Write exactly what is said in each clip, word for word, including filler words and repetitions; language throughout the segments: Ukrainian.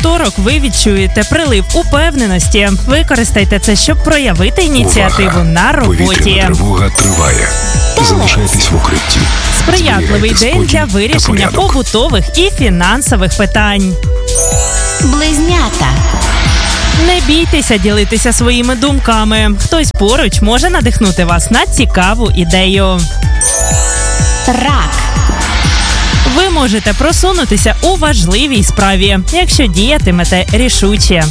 вівторок ви відчуєте прилив упевненості. Використайте це, щоб проявити ініціативу Увага! на роботі. Повітряна тривога триває. Залишайтесь в укритті. Сприятливий день Зберігайте для спокій та вирішення порядок. побутових і фінансових питань. Близнята. Не бійтеся ділитися своїми думками. Хтось поруч може надихнути вас на цікаву ідею. Рак. Ви можете просунутися у важливій справі, якщо діятимете рішуче.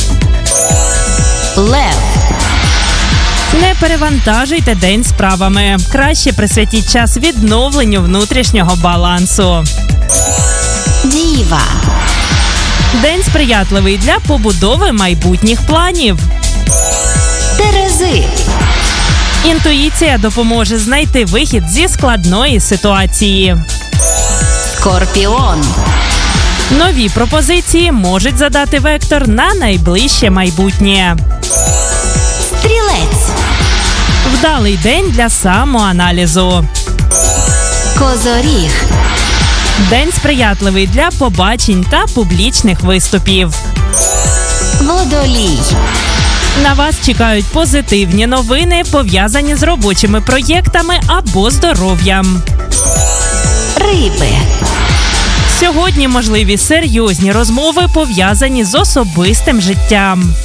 Лев. Не перевантажуйте день справами. Краще присвятіть час відновленню внутрішнього балансу. Діва. День сприятливий для побудови майбутніх планів. Терези. Інтуїція допоможе знайти вихід зі складної ситуації. Скорпіон. Нові пропозиції можуть задати вектор на найближче майбутнє. Стрілець. Вдалий день для самоаналізу. Козоріг. День сприятливий для побачень та публічних виступів. Водолій. На вас чекають позитивні новини, пов'язані з робочими проєктами або здоров'ям. Риби. Сьогодні можливі серйозні розмови, пов'язані з особистим життям.